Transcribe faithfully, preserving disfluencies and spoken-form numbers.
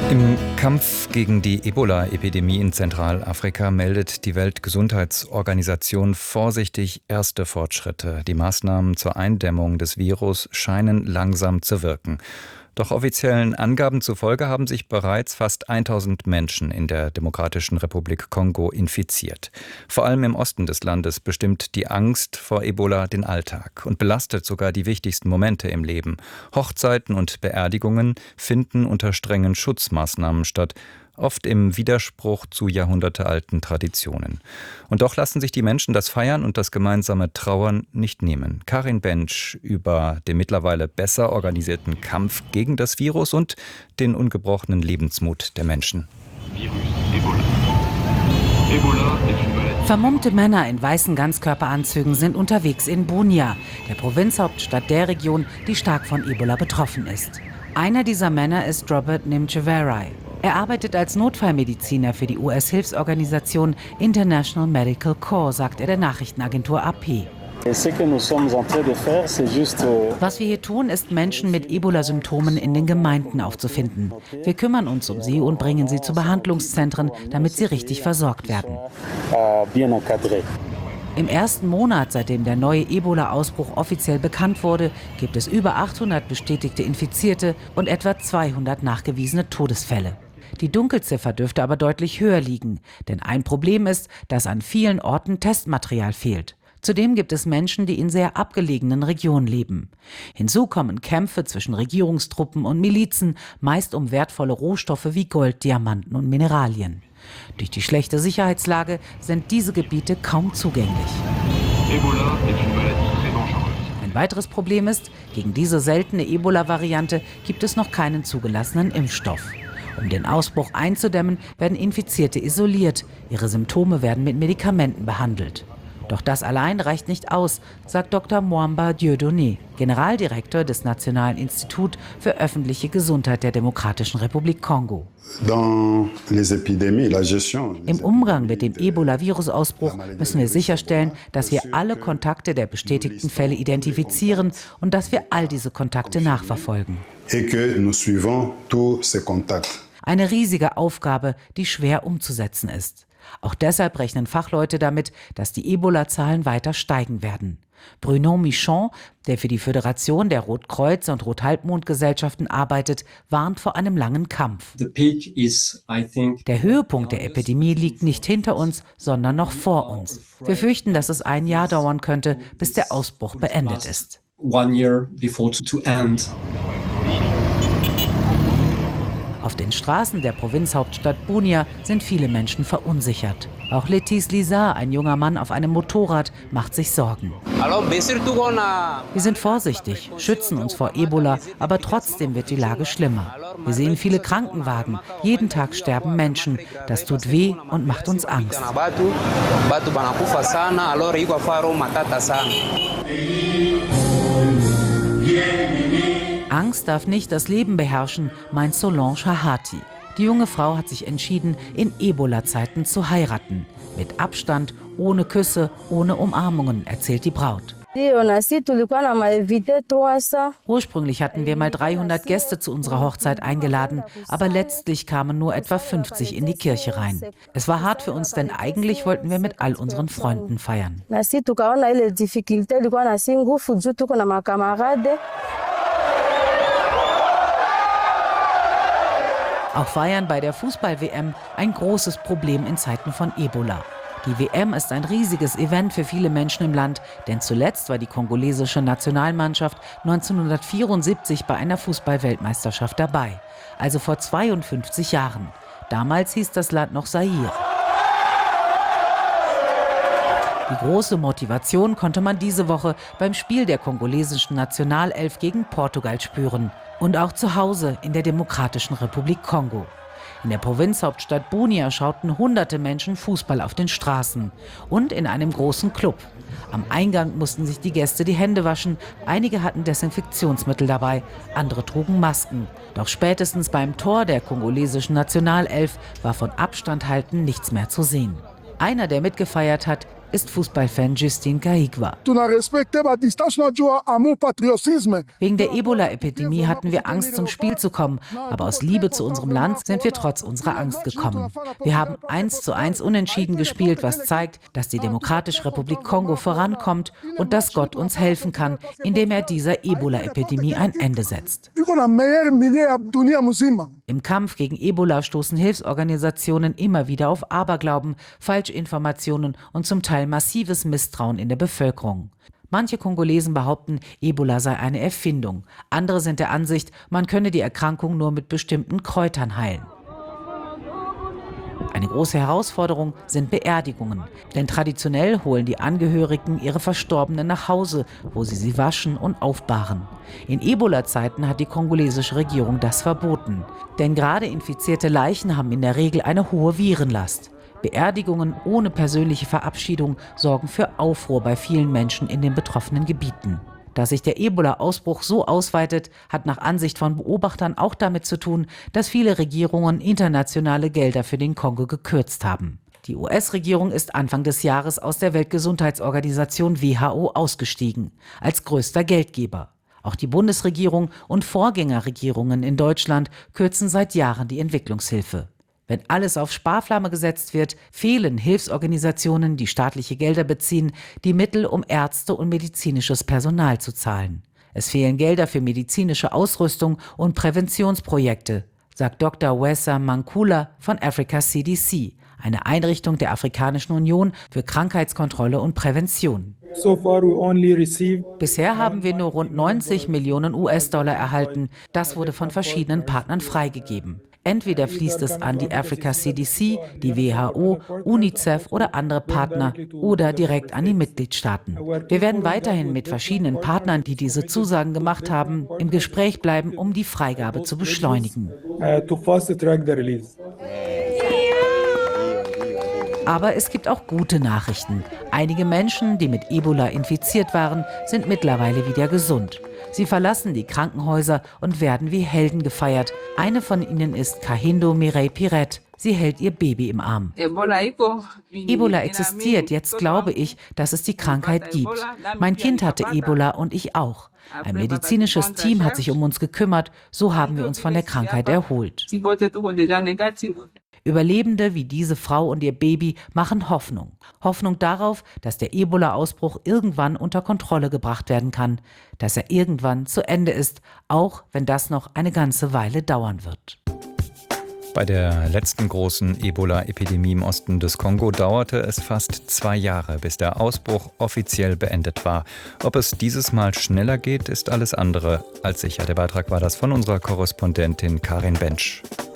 Im Kampf gegen die Ebola-Epidemie in Zentralafrika meldet die Weltgesundheitsorganisation vorsichtig erste Fortschritte. Die Maßnahmen zur Eindämmung des Virus scheinen langsam zu wirken. Doch offiziellen Angaben zufolge haben sich bereits fast tausend Menschen in der Demokratischen Republik Kongo infiziert. Vor allem im Osten des Landes bestimmt die Angst vor Ebola den Alltag und belastet sogar die wichtigsten Momente im Leben. Hochzeiten und Beerdigungen finden unter strengen Schutzmaßnahmen statt, oft im Widerspruch zu jahrhundertealten Traditionen. Und doch lassen sich die Menschen das Feiern und das gemeinsame Trauern nicht nehmen. Karin Bensch über den mittlerweile besser organisierten Kampf gegen das Virus und den ungebrochenen Lebensmut der Menschen. Virus Ebola. Ebola ist une maladie. Vermummte Männer in weißen Ganzkörperanzügen sind unterwegs in Bunia, der Provinzhauptstadt der Region, die stark von Ebola betroffen ist. Einer dieser Männer ist Robert Nimcheverai. Er arbeitet als Notfallmediziner für die U S-Hilfsorganisation International Medical Corps, sagt er der Nachrichtenagentur A P. Was wir hier tun, ist, Menschen mit Ebola-Symptomen in den Gemeinden aufzufinden. Wir kümmern uns um sie und bringen sie zu Behandlungszentren, damit sie richtig versorgt werden. Im ersten Monat, seitdem der neue Ebola-Ausbruch offiziell bekannt wurde, gibt es über achthundert bestätigte Infizierte und etwa zweihundert nachgewiesene Todesfälle. Die Dunkelziffer dürfte aber deutlich höher liegen, denn ein Problem ist, dass an vielen Orten Testmaterial fehlt. Zudem gibt es Menschen, die in sehr abgelegenen Regionen leben. Hinzu kommen Kämpfe zwischen Regierungstruppen und Milizen, meist um wertvolle Rohstoffe wie Gold, Diamanten und Mineralien. Durch die schlechte Sicherheitslage sind diese Gebiete kaum zugänglich. Ebola ist une maladie très dangereuse. Ein weiteres Problem ist, gegen diese seltene Ebola-Variante gibt es noch keinen zugelassenen Impfstoff. Um den Ausbruch einzudämmen, werden Infizierte isoliert. Ihre Symptome werden mit Medikamenten behandelt. Doch das allein reicht nicht aus, sagt Doktor Mwamba Dieudonné, Generaldirektor des Nationalen Instituts für öffentliche Gesundheit der Demokratischen Republik Kongo. Im Umgang mit dem Ebola-Virus-Ausbruch müssen wir sicherstellen, dass wir alle Kontakte der bestätigten Fälle identifizieren und dass wir all diese Kontakte nachverfolgen. Eine riesige Aufgabe, die schwer umzusetzen ist. Auch deshalb rechnen Fachleute damit, dass die Ebola-Zahlen weiter steigen werden. Bruno Michon, der für die Föderation der Rotkreuz- und Rothalbmond-Gesellschaften arbeitet, warnt vor einem langen Kampf. Der Höhepunkt der Epidemie liegt nicht hinter uns, sondern noch vor uns. Wir fürchten, dass es ein Jahr dauern könnte, bis der Ausbruch beendet ist. Auf den Straßen der Provinzhauptstadt Bunia sind viele Menschen verunsichert. Auch Letis Lisa, ein junger Mann auf einem Motorrad, macht sich Sorgen. Wir sind vorsichtig, schützen uns vor Ebola, aber trotzdem wird die Lage schlimmer. Wir sehen viele Krankenwagen. Jeden Tag sterben Menschen. Das tut weh und macht uns Angst. Angst darf nicht das Leben beherrschen, meint Solange Hahati. Die junge Frau hat sich entschieden, in Ebola-Zeiten zu heiraten. Mit Abstand, ohne Küsse, ohne Umarmungen, erzählt die Braut. Ursprünglich hatten wir mal dreihundert Gäste zu unserer Hochzeit eingeladen, aber letztlich kamen nur etwa fünfzig in die Kirche rein. Es war hart für uns, denn eigentlich wollten wir mit all unseren Freunden feiern. Auch Feiern bei der Fußball-W M ein großes Problem in Zeiten von Ebola. Die W M ist ein riesiges Event für viele Menschen im Land, denn zuletzt war die kongolesische Nationalmannschaft neunzehnhundertvierundsiebzig bei einer Fußball-Weltmeisterschaft dabei, also vor zweiundfünfzig Jahren. Damals hieß das Land noch Zaire. Die große Motivation konnte man diese Woche beim Spiel der kongolesischen Nationalelf gegen Portugal spüren. Und auch zu Hause in der Demokratischen Republik Kongo. In der Provinzhauptstadt Bunia schauten hunderte Menschen Fußball auf den Straßen und in einem großen Club. Am Eingang mussten sich die Gäste die Hände waschen. Einige hatten Desinfektionsmittel dabei, andere trugen Masken. Doch spätestens beim Tor der kongolesischen Nationalelf war von Abstand halten nichts mehr zu sehen. Einer, der mitgefeiert hat, ist Fußballfan Justin Caigua. Wegen der Ebola-Epidemie hatten wir Angst, zum Spiel zu kommen. Aber aus Liebe zu unserem Land sind wir trotz unserer Angst gekommen. Wir haben eins zu eins unentschieden gespielt, was zeigt, dass die Demokratische Republik Kongo vorankommt und dass Gott uns helfen kann, indem er dieser Ebola-Epidemie ein Ende setzt. Im Kampf gegen Ebola stoßen Hilfsorganisationen immer wieder auf Aberglauben, Falschinformationen und zum Teil massives Misstrauen in der Bevölkerung. Manche Kongolesen behaupten, Ebola sei eine Erfindung. Andere sind der Ansicht, man könne die Erkrankung nur mit bestimmten Kräutern heilen. Eine große Herausforderung sind Beerdigungen. Denn traditionell holen die Angehörigen ihre Verstorbenen nach Hause, wo sie sie waschen und aufbahren. In Ebola-Zeiten hat die kongolesische Regierung das verboten. Denn gerade infizierte Leichen haben in der Regel eine hohe Virenlast. Beerdigungen ohne persönliche Verabschiedung sorgen für Aufruhr bei vielen Menschen in den betroffenen Gebieten. Dass sich der Ebola-Ausbruch so ausweitet, hat nach Ansicht von Beobachtern auch damit zu tun, dass viele Regierungen internationale Gelder für den Kongo gekürzt haben. Die U S-Regierung ist Anfang des Jahres aus der Weltgesundheitsorganisation W H O ausgestiegen, als größter Geldgeber. Auch die Bundesregierung und Vorgängerregierungen in Deutschland kürzen seit Jahren die Entwicklungshilfe. Wenn alles auf Sparflamme gesetzt wird, fehlen Hilfsorganisationen, die staatliche Gelder beziehen, die Mittel, um Ärzte und medizinisches Personal zu zahlen. Es fehlen Gelder für medizinische Ausrüstung und Präventionsprojekte, sagt Doktor Wessa Mankula von Africa C D C, eine Einrichtung der Afrikanischen Union für Krankheitskontrolle und Prävention. Bisher haben wir nur rund neunzig Millionen U S-Dollar erhalten. Das wurde von verschiedenen Partnern freigegeben. Entweder fließt es an die Africa C D C, die W H O, UNICEF oder andere Partner oder direkt an die Mitgliedstaaten. Wir werden weiterhin mit verschiedenen Partnern, die diese Zusagen gemacht haben, im Gespräch bleiben, um die Freigabe zu beschleunigen. Aber es gibt auch gute Nachrichten. Einige Menschen, die mit Ebola infiziert waren, sind mittlerweile wieder gesund. Sie verlassen die Krankenhäuser und werden wie Helden gefeiert. Eine von ihnen ist Kahindo Mireille Piret. Sie hält ihr Baby im Arm. Ebola existiert, jetzt glaube ich, dass es die Krankheit gibt. Mein Kind hatte Ebola und ich auch. Ein medizinisches Team hat sich um uns gekümmert, so haben wir uns von der Krankheit erholt. Überlebende wie diese Frau und ihr Baby machen Hoffnung. Hoffnung darauf, dass der Ebola-Ausbruch irgendwann unter Kontrolle gebracht werden kann, dass er irgendwann zu Ende ist, auch wenn das noch eine ganze Weile dauern wird. Bei der letzten großen Ebola-Epidemie im Osten des Kongo dauerte es fast zwei Jahre, bis der Ausbruch offiziell beendet war. Ob es dieses Mal schneller geht, ist alles andere als sicher. Der Beitrag war das von unserer Korrespondentin Karin Bensch.